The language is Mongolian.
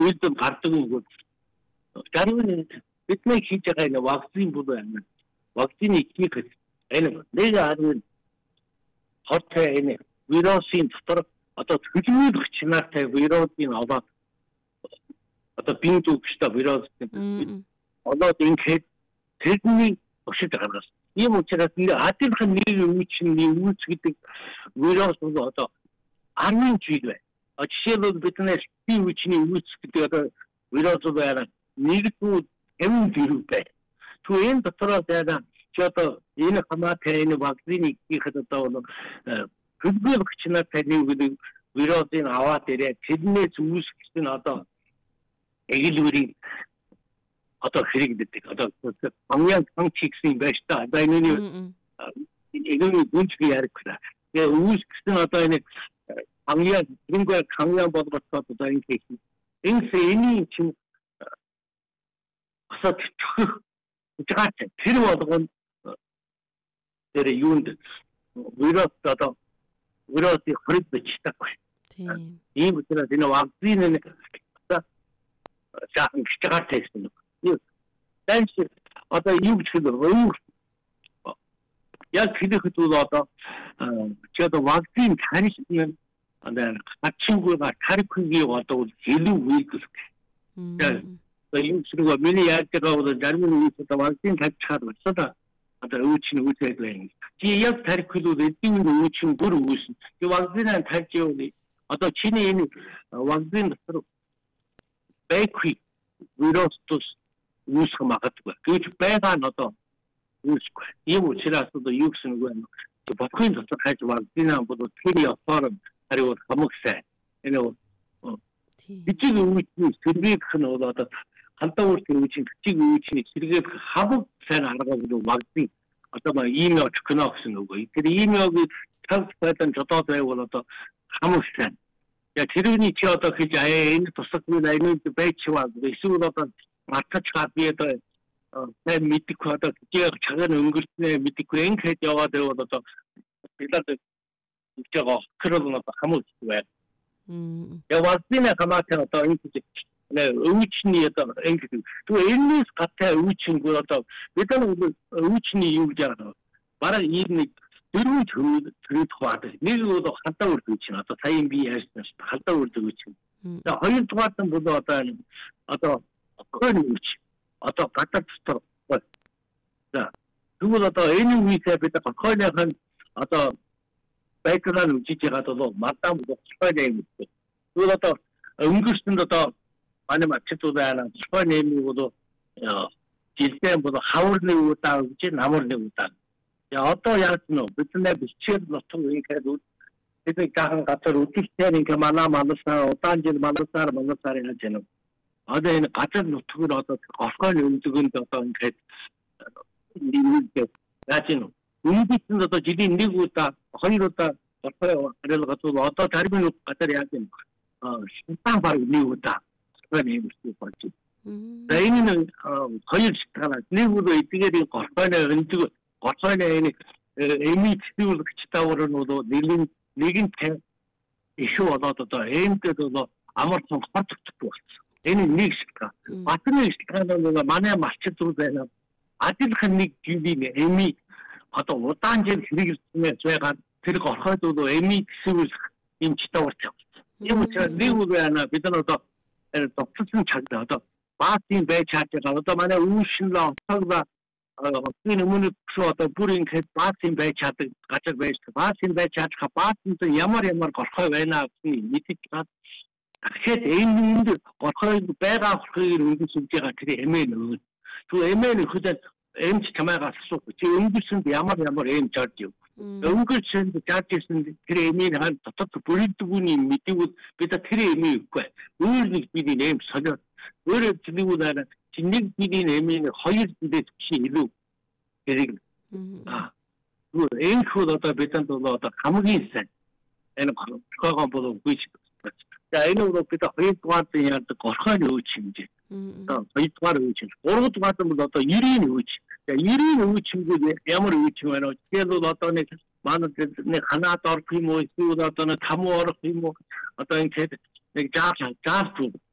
үйлдэл гардаг юм. Гарвын бидний хийж байгаа энэ вакцин буюу энэ вакцины хийхэд энэ нэг харин хоттой энэ вирусын дотор одоо төлөвлөгч нартай вирусын аваад одоо бинтүүгчтэй вирус одоо ингээд тэрний өшөж гаргасан. Ийм учраас энэ адилхан нэг үүчний үүс гэдэг вирус бол одоо 10 жил байна. Жишээлбэл биднээс би үүчний үүс гэдэг одоо вирус байна. Нэгдүү 50 байна. Тэгвэл энэ дотороо дайна ч одоо энэ хамаатай энэ вакцины хийхэд одоо төлөвлөгч нартай нэг вирусын аваад ирээ тэрнээс үүсгэж нь одоо эгэлүүрийн одоо хэрэгдэдэг. Одоо хамгийн чигсэн байж та. Одоо энэ эгэлүүрийн гүнзгий яригдана. Тэгээ үүсгэж нь одоо энэ хамгийн болгоод одоо энэ хийх. Энэ чинь асаа төгөх жаач тэр болгоно тэр юунд вирус одоо вирусын хориг бичдэг байна. Тийм учраас энэ вакцины жаахан гिचгаар тестэн. Таньс одоо юу гэж хэлэх яг хэлэхэд бол одоо ч одоо вакцин таньс нь одоо хачингуйга тарихыг одоо илүү үйлдэл. Ийм миний яг байгаа зарим нь одоо вакцин тавьчихад болсоо одоо өвчин үүсээд байна. Чи яг тарихлууд эдийн өвчин бүр үүснэ. Die вакцинаа тавьж явна. Одоо чиний энэ вакцин дотор бэкви вирус үүсэх магадгүй. Тэгж байгаа нь одоо үүсэхгүй. Ийм учраас одоо юу гэсэн үг вэ? Бодхын дотор хайж вакцинаа бол тэр яваар хариу хамагсаа. Энэ бичиг өвчний сэргээх нь бол одоо хандаа үүсгэх өвчин бичиг өвчний сэргээх хамаг сайн арга бол вакцин одоо ийм очих гэнэ гэсэн үг. Тэр ийм яг тав байдан жодоод байвал одоо хамаг сайн. Яг тэрүүний чи одоо хийж энэ тусахгүй энэ байчваа эсвэл одоо матч хабий одоо сайн мэдхгүй одоо яг цагаан өнгөрснөө мэдхгүй ингээд яваад байвал одоо бидад ихтэйгоо кролно хамаг байна. Яг вакцина хамаатай одоо энэ өвчний одоо ингээд тэгвэл энэс гадтай өвчнгүй одоо бид нар өвчний юу гэж байгаа бараг ийм нэг дөрвөн төрөд хаад нэг бол хандаа үрдэг чинь одоо саяын би ярьсан шүү дээ хандаа үрдэг чинь за хоёр дугаар нь бол одоо хойно өвч одоо гадаад дотор за тэгвэл одоо энэ үеийнхээ бид хойнохон одоо байдлаар үжиж байгаа бол мадам хойно юм. Тэгвэл одоо өнгөрсөнд одоо манай мачтууд байна хойно юм бол жилдээ бол хаврны удаа гэж намрны удаа. Одоо яаж нь бидний бичээр нутаг ингээд бидний гахан газар үдчихээр ингээ манасаа удаан жил манасаар яаж яана. Одоо энэ газар нутгаар одоо орхойн өмдгөнд одоо ингээд яаж нь үнэтэнд одоо жилийн нэг удаа хоёр удаа орхой харилцагт одоо тарбин газар яаж юм шимпан баг нэг удаа орхойн өмдгөө болж байна. За энэ хоёр шалтгаан нэг удаа эдгээр орхойн өмдгөө орхойн энэ эмит зүйлгч тавар нь бол нэгэн тань ишүү болоод одоо эмтэд бол амар сон хорцогддог болсон. Энэ нэг шалтгаан. Батны шалтгаан бол манай малчид зүйл байна. Адилхан нэг жилийн эми одоо удаан жил хэрэгжүүлснээр байгаа тэр орхойд бол эми эсвэл эмч тавар тавьсан. Ийм учраас нэг үг байна бид нар одоо докторын чагтаа одоо баатын байж чадгаа одоо манай үүшинлээ оцоглоо энэ өмнөд одоо бүр ингээд баасан байж чаддаг газар байж баасан байж чадах баасан ямар горхой байна гэсэн мэдэж байгаа. Тэгэхэд энэ горхой байгаа горхойг өнгөсөж байгаа тэр эмээ нөө. Тэгвэл эмээ нөхөд эмч чамайгаас асуух. Чи өнгөсөнд ямар эмч орж ив. Өнгөсөнд жаажсэн тэр эмийн хан дотор бүрэлдэхүүний мэдвэл бид тэр эмээ өгөхгүй. Өөр нэг бидний эм солио. Өөрөөр хэлбэл чи нэг жилийн эмийн 2 жилээс чи илүү хэрэг. Энэ хөл одоо бидэнд бол одоо хамгийн сайн. Энэ горхойгоо бол үгүй. За энэ бол бид 2 дугаар яадаг горхойн өвч хэмжээ. Одоо 2 дугаар өвч. 3 дугаар нь бол одоо 90-ийн өвч. За 90-ийн өвч нь ямар өвч байна вэ? Тэгэхээр бол одоо нэг манад нэг ханаад орох юм уу? Эсвэл одоо нэг тамуу орох юм уу? Одоо ингээд нэг жаас